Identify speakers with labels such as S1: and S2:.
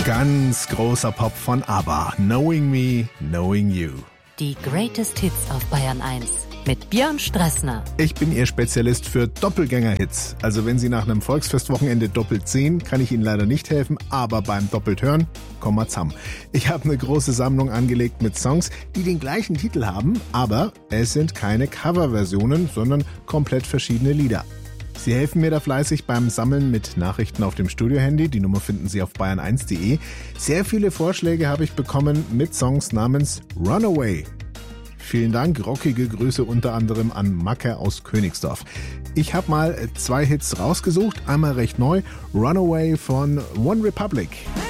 S1: Ganz großer Pop von ABBA. Knowing Me, Knowing You.
S2: Die Greatest Hits auf Bayern 1 mit Björn Strassner.
S1: Ich bin Ihr Spezialist für Doppelgänger-Hits. Also wenn Sie nach einem Volksfestwochenende doppelt sehen, kann ich Ihnen leider nicht helfen, aber beim doppelt hören, komm mal zusammen. Ich habe eine große Sammlung angelegt mit Songs, die den gleichen Titel haben, aber es sind keine Coverversionen, sondern komplett verschiedene Lieder. Sie helfen mir da fleißig beim Sammeln mit Nachrichten auf dem Studiohandy. Die Nummer finden Sie auf bayern1.de. Sehr viele Vorschläge habe ich bekommen mit Songs namens Runaway. Vielen Dank, rockige Grüße unter anderem an Macke aus Königsdorf. Ich habe mal 2 Hits rausgesucht, einmal recht neu, Runaway von One Republic.